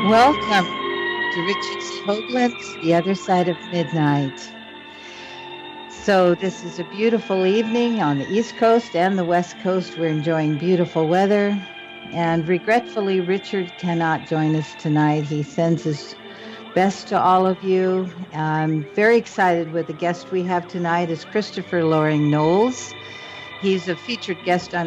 Welcome to Richard C. Hoagland's The Other Side of Midnight. So this is a beautiful evening on the East Coast and the West Coast. We're enjoying beautiful weather. And regretfully, Richard cannot join us tonight. He sends his best to all of you. I'm very excited with the guest we have tonight is Christopher Loring Knowles. He's a featured guest on